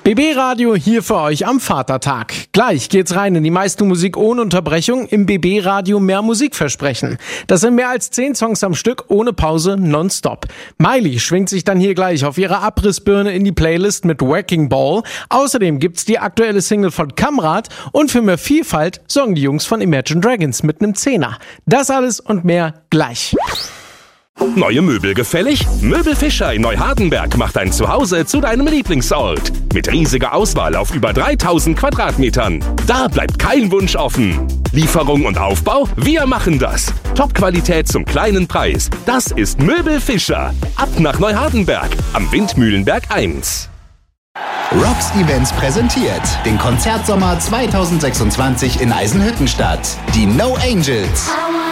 BB Radio hier für euch am Vatertag. Gleich geht's rein in die meiste Musik ohne Unterbrechung. Im BB Radio mehr Musikversprechen. Das sind mehr als 10 Songs am Stück, ohne Pause, nonstop. Miley schwingt sich dann hier gleich auf ihrer Abrissbirne in die Playlist mit Wrecking Ball. Außerdem gibt's die aktuelle Single von Kamrat und für mehr Vielfalt sorgen die Jungs von Imagine Dragons mit einem 10er. Das alles und mehr gleich. Neue Möbel gefällig? Möbel Fischer in Neuhardenberg macht dein Zuhause zu deinem Lieblingsort. Mit riesiger Auswahl auf über 3000 Quadratmetern. Da bleibt kein Wunsch offen. Lieferung und Aufbau? Wir machen das. Top-Qualität zum kleinen Preis. Das ist Möbel Fischer. Ab nach Neuhardenberg am Windmühlenberg 1. Rocks Events präsentiert den Konzertsommer 2026 in Eisenhüttenstadt. Die No Angels.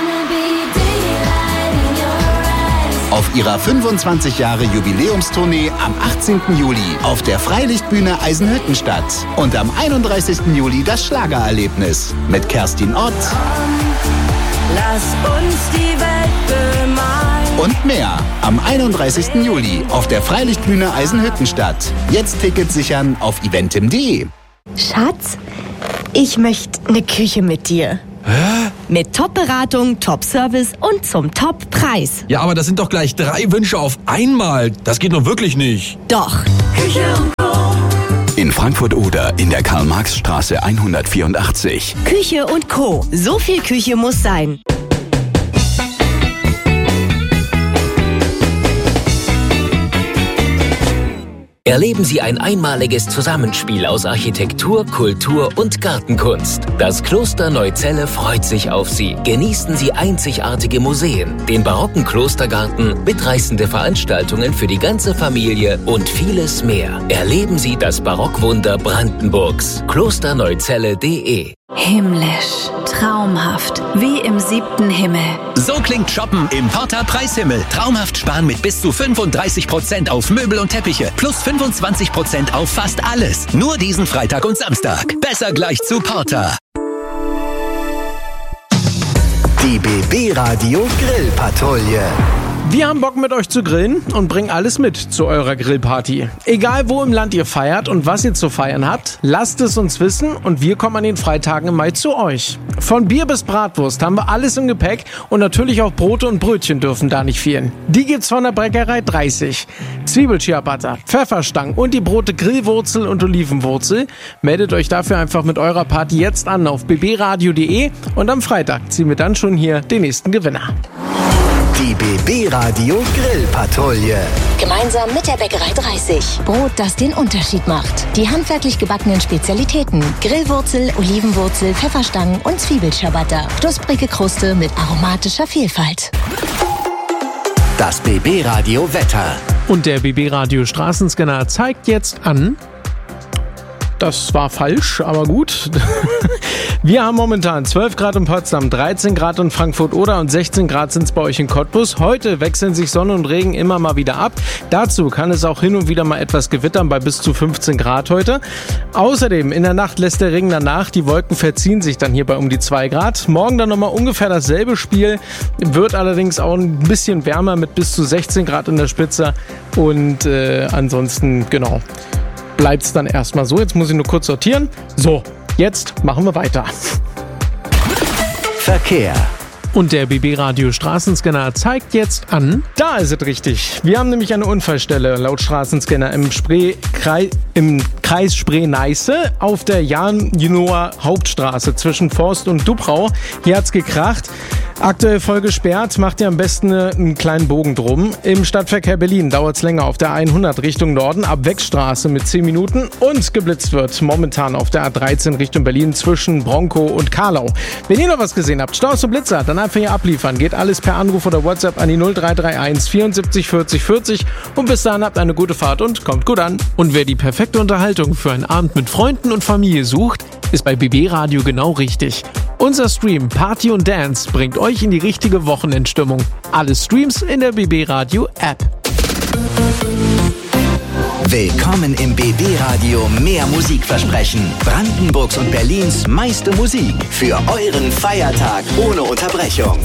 Auf ihrer 25 Jahre Jubiläumstournee am 18. Juli auf der Freilichtbühne Eisenhüttenstadt. Und am 31. Juli das Schlagererlebnis mit Kerstin Ott. Lass uns die Welt bemalen. Und mehr am 31. Juli auf der Freilichtbühne Eisenhüttenstadt. Jetzt Tickets sichern auf eventim.de. Schatz, ich möchte eine Küche mit dir. Hä? Mit Top-Beratung, Top-Service und zum Top-Preis. Ja, aber das sind doch gleich 3 Wünsche auf einmal. Das geht doch wirklich nicht. Doch. Küche und Co. In Frankfurt oder in der Karl-Marx-Straße 184. Küche und Co. So viel Küche muss sein. Erleben Sie ein einmaliges Zusammenspiel aus Architektur, Kultur und Gartenkunst. Das Kloster Neuzelle freut sich auf Sie. Genießen Sie einzigartige Museen, den barocken Klostergarten, mitreißende Veranstaltungen für die ganze Familie und vieles mehr. Erleben Sie das Barockwunder Brandenburgs. klosterneuzelle.de. Himmlisch, traumhaft, wie im 7. Himmel. So klingt Shoppen im Porta Preishimmel. Traumhaft sparen mit bis zu 35% auf Möbel und Teppiche. Plus 25% auf fast alles. Nur diesen Freitag und Samstag. Besser gleich zu Porta. Die BB Radio Grillpatrouille. Wir haben Bock mit euch zu grillen und bringen alles mit zu eurer Grillparty. Egal wo im Land ihr feiert und was ihr zu feiern habt, lasst es uns wissen und wir kommen an den Freitagen im Mai zu euch. Von Bier bis Bratwurst haben wir alles im Gepäck und natürlich auch Brote und Brötchen dürfen da nicht fehlen. Die gibt's von der Bäckerei 30. Zwiebelciabatta, Pfefferstangen und die Brote Grillwurzel und Olivenwurzel. Meldet euch dafür einfach mit eurer Party jetzt an auf bbradio.de und am Freitag ziehen wir dann schon hier den nächsten Gewinner. Die BB Radio Grillpatrouille. Gemeinsam mit der Bäckerei 30. Brot, das den Unterschied macht. Die handwerklich gebackenen Spezialitäten. Grillwurzel, Olivenwurzel, Pfefferstangen und Zwiebelciabatta. Knusprige Kruste mit aromatischer Vielfalt. Das BB Radio Wetter. Und der BB Radio Straßenscanner zeigt jetzt an... Das war falsch, aber gut. Wir haben momentan 12 Grad in Potsdam, 13 Grad in Frankfurt oder und 16 Grad sind es bei euch in Cottbus. Heute wechseln sich Sonne und Regen immer mal wieder ab. Dazu kann es auch hin und wieder mal etwas gewittern bei bis zu 15 Grad heute. Außerdem in der Nacht lässt der Regen danach. Die Wolken verziehen sich dann hier bei um die 2 Grad. Morgen dann nochmal ungefähr dasselbe Spiel. Wird allerdings auch ein bisschen wärmer mit bis zu 16 Grad in der Spitze. Und ansonsten, genau, bleibt's dann erstmal so. Jetzt muss ich nur kurz sortieren. So, jetzt machen wir weiter. Verkehr. Und der BB Radio Straßenscanner zeigt jetzt an, da ist es richtig. Wir haben nämlich eine Unfallstelle laut Straßenscanner im Kreis Spree-Neiße auf der Jan-Jenower Hauptstraße zwischen Forst und Dubrau. Hier hat's gekracht. Aktuell voll gesperrt, macht ihr am besten einen kleinen Bogen drum. Im Stadtverkehr Berlin dauert es länger auf der 100 Richtung Norden, ab Wegstraße mit 10 Minuten und geblitzt wird momentan auf der A13 Richtung Berlin zwischen Bronkow und Karlau. Wenn ihr noch was gesehen habt, Staus und Blitzer, dann einfach hier abliefern. Geht alles per Anruf oder WhatsApp an die 0331 74 40 40 und bis dahin habt eine gute Fahrt und kommt gut an. Und wer die perfekte Unterhaltung für einen Abend mit Freunden und Familie sucht, ist bei BB Radio genau richtig. Unser Stream Party und Dance bringt euch in die richtige Wochenendstimmung. Alle Streams in der BB Radio App. Willkommen im BB Radio mehr Musikversprechen. Brandenburgs und Berlins meiste Musik für euren Feiertag ohne Unterbrechung.